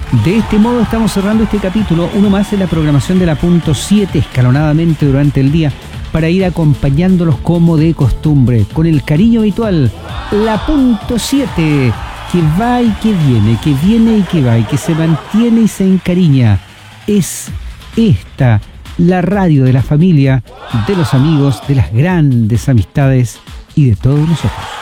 De este modo estamos cerrando este capítulo, uno más en la programación de la Punto 7, escalonadamente durante el día, para ir acompañándolos como de costumbre, con el cariño habitual. La Punto 7, que va y que viene y que va, y que se mantiene y se encariña. Es esta, la radio de la familia, de los amigos, de las grandes amistades y de todos nosotros.